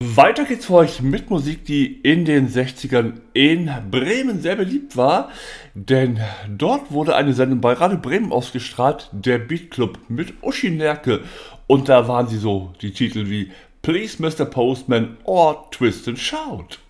Weiter geht's für euch mit Musik, die in den 60ern in Bremen sehr beliebt war, denn dort wurde eine Sendung bei Radio Bremen ausgestrahlt, der Beat Club mit Uschi Nerke, und da waren sie so die Titel wie Please Mr. Postman or Twist and Shout.